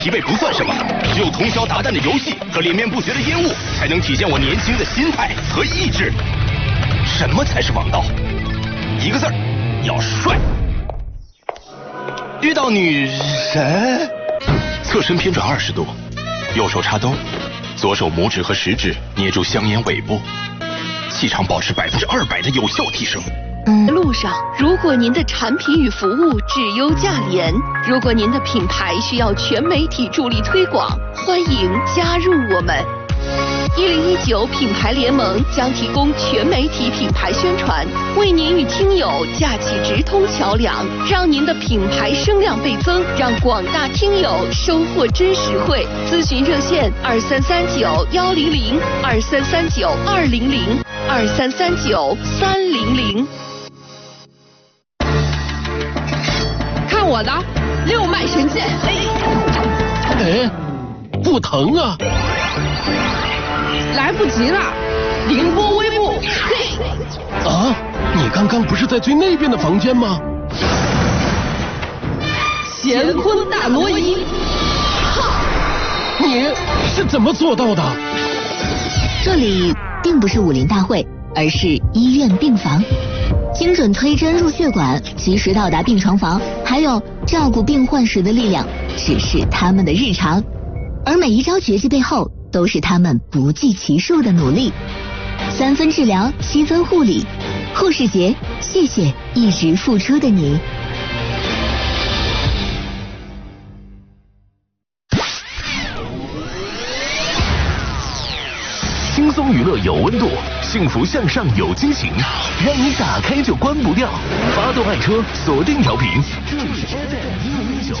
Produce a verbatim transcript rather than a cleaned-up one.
疲惫不算什么，只有通宵达旦的游戏和连绵不绝的烟雾，才能体现我年轻的心态和意志。什么才是王道？一个字儿，要帅。遇到女神，侧身偏转二十度，右手插兜，左手拇指和食指捏住香烟尾部，气场保持百分之二百的有效提升。 路上，如果您的产品与服务质优价廉，如果您的品牌需要全媒体助力推广，欢迎加入我们。一零一九品牌联盟将提供全媒体品牌宣传，为您与听友架起直通桥梁，让您的品牌声量倍增，让广大听友收获真实惠。咨询热线二三三九幺零零二三三九二零零二三三九三零零。看我的六脉神剑！ 哎，不疼啊！ 来不及了，凌波微步！ 啊，你刚刚不是在最那边的房间吗？ 乾坤大挪移！ 你是怎么做到的？ 这里并不是武林大会，而是医院病房。精准推针入血管，及时到达病床房，还有照顾病患时的力量，只是他们的日常。而每一招绝技背后，都是他们不计其数的努力。三分治疗，七分护理。护士节，谢谢一直付出的你。 轻松娱乐有温度，幸福向上有惊喜，让你打开就关不掉。发动爱车，锁定调频，这里是 F M 一零九。